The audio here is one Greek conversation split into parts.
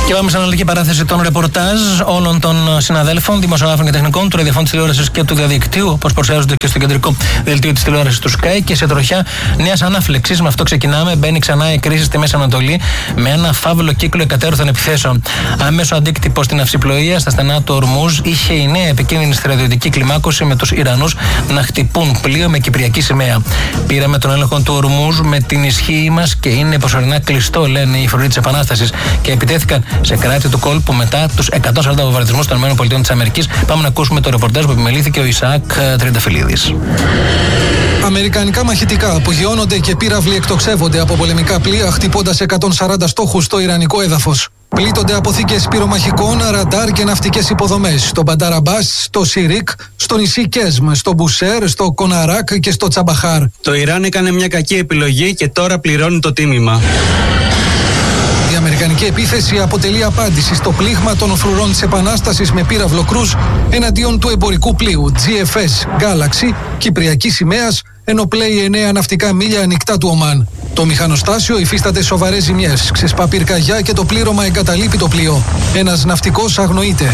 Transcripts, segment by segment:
Και πάμε σε αναλυτική παράθεση των ρεπορτάζ όλων των συναδέλφων, δημοσιογράφων και τεχνικών του ραδιοφώνου, της τηλεόρασης και του διαδικτύου, όπως παρουσιάζονται και στο κεντρικό δελτίο της τηλεόρασης του Sky. Και σε τροχιά νέας ανάφλεξης, με αυτό ξεκινάμε. Μπαίνει ξανά η κρίση στη Μέση Ανατολή με ένα φαύλο κύκλο εκατέρωθεν επιθέσεων. Άμεσο αντίκτυπο στην ναυσιπλοεία στα στενά του Ορμούζ είχε η νέα επικίνδυνη στρατιωτική κλιμάκωση με τους Ιρανούς να χτυπούν πλοίο με κυπριακή σημαία. Πήραμε τον έλεγχο του Ορμούζ με την ισχύ μας και είναι προσωρινά κλειστό, λένε οι φρουροί της Επανάστασης. Και επιτέθηκαν σε κράτη του κόλπου μετά τους 140 βομβαρδισμούς των ΗΠΑ. Πάμε να ακούσουμε το ρεπορτάζ που επιμελήθηκε ο Ισαάκ Τριανταφυλλίδης. Αμερικανικά μαχητικά απογειώνονται και πύραυλοι εκτοξεύονται από πολεμικά πλοία, χτυπώντας 140 στόχους στο ιρανικό έδαφος. Πλήττονται αποθήκες πυρομαχικών, ραντάρ και ναυτικές υποδομές στο Μπανταραμπάς, στο Σιρίκ, στο νησί Κέσμ, στο Μπουσέρ, στο Κοναράκ και στο Τσαμπαχάρ. Το Ιράν έκανε μια κακή επιλογή και τώρα πληρώνει το τίμημα. Η αμερικανική επίθεση αποτελεί απάντηση στο πλήγμα των φρουρών της Επανάστασης με πύραυλο κρούζ εναντίον του εμπορικού πλοίου GFS Galaxy κυπριακής σημαίας, ενώ πλέει 9 ναυτικά μίλια ανοιχτά του Ομάν. Το μηχανοστάσιο υφίσταται σοβαρές ζημιές, ξεσπά πυρκαγιά και το πλήρωμα εγκαταλείπει το πλοίο. Ένας ναυτικός αγνοείται.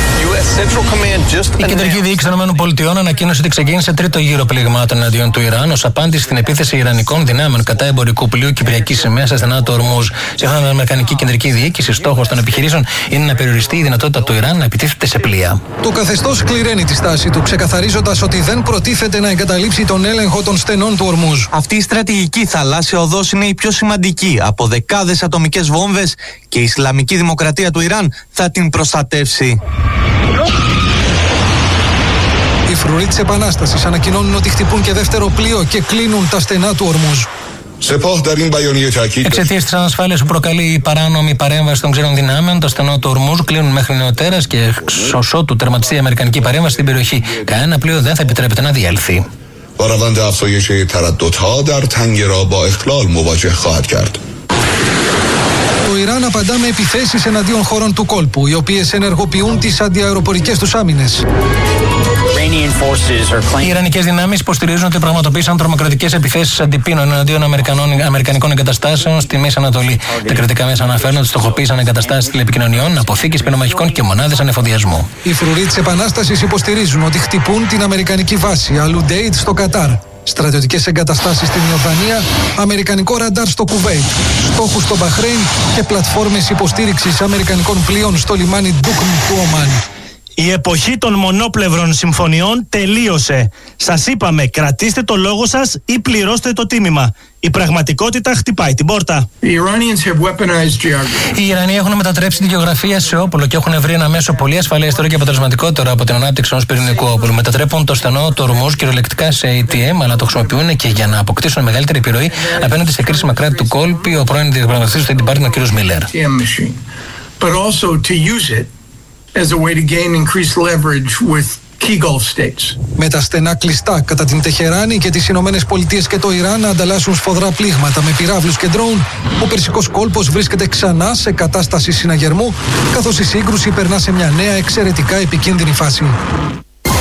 Η Κεντρική Διοίκηση των ΗΠΑ ανακοίνωσε ότι ξεκίνησε τρίτο γύρο πληγμάτων εναντίον του Ιράν ως απάντηση στην επίθεση Ιρανικών δυνάμεων κατά εμπορικού πλοίου κυπριακής σημαίας στα στενά του Ορμούζ. Σύμφωνα με την Αμερικανική Κεντρική Διοίκηση, στόχος των επιχειρήσεων είναι να περιοριστεί η δυνατότητα του Ιράν να επιτίθεται σε πλοία. Το καθεστώς κληραίνει τη στάση του, ξεκαθαρίζοντας ότι δεν προτίθεται να εγκαταλείψει τον έλεγχο των στενών του Ορμούζ. Αυτή η στρατηγική θαλάσσια οδός είναι η πιο σημαντική από δεκάδες ατομικές βόμβες και η Ισλαμική Δημοκρατία του Ιράν θα την προστατεύσει. Οι φρουροί της Επανάστασης ανακοινώνουν ότι χτυπούν και δεύτερο πλοίο και κλείνουν τα στενά του Ορμούζ. Εξαιτίας της ανασφάλειας που προκαλεί η παράνομη παρέμβαση των ξένων δυνάμεων, το στενό του Ορμούζ κλείνουν μέχρι νεοτέρας και σωσό του τερματιστεί η αμερικανική παρέμβαση στην περιοχή. Κανένα πλοίο δεν θα επιτρέπεται να διέλθει. Το Ιράν απαντά με επιθέσεις εναντίον χωρών του κόλπου, οι οποίες ενεργοποιούν τις αντιαεροπορικές τους άμυνες. Οι Ιρανικές δυνάμεις υποστηρίζουν ότι πραγματοποίησαν τρομοκρατικές επιθέσεις αντιπίνων εναντίον αμερικανικών εγκαταστάσεων στη Μέση Ανατολή. Τα κρατικά μέσα αναφέρουν ότι στοχοποίησαν εγκαταστάσεις τηλεπικοινωνιών, αποθήκες πυρομαχικών και μονάδες ανεφοδιασμού. Οι φρουροί της Επανάστασης υποστηρίζουν ότι χτυπούν την αμερικανική βάση Αλουντέιτ στο Κατάρ, στρατιωτικές εγκαταστάσεις στην Ιορδανία, αμερικανικό ραντάρ στο Κουβέιτ, στόχους στο Μπαχρέιν και πλατφόρμες υποστήριξης αμερικανικών πλοίων στο λιμάνι Ντούκν του Ομάν. Η εποχή των μονόπλευρων συμφωνιών τελείωσε. Σας είπαμε, κρατήστε το λόγο σας ή πληρώστε το τίμημα. Η πραγματικότητα χτυπάει την πόρτα. Οι Ιρανοί έχουν μετατρέψει τη γεωγραφία σε όπλο και έχουν βρει ένα μέσο πολύ ασφαλέστερο και αποτελεσματικότερο από την ανάπτυξη ενός πυρηνικού όπλου. Μετατρέπουν το στενό του Ορμούζ κυριολεκτικά σε ATM, αλλά το χρησιμοποιούν και για να αποκτήσουν μεγαλύτερη επιρροή απέναντι σε κρίσιμα κράτη του κόλπου, ο πρώην διαπραγματευτής του State Department, ο κ. Μίλλερ. As a way to gain increased leverage with key Gulf states. Με τα στενά κλειστά κατά την Τεχεράνη και τις Ηνωμένες Πολιτείες και το Ιράν να ανταλλάσσουν σφοδρά πλήγματα με πυράβλους και ντρόουν, ο Περσικός κόλπος βρίσκεται ξανά σε κατάσταση συναγερμού, καθώς η σύγκρουση περνά σε μια νέα εξαιρετικά επικίνδυνη φάση.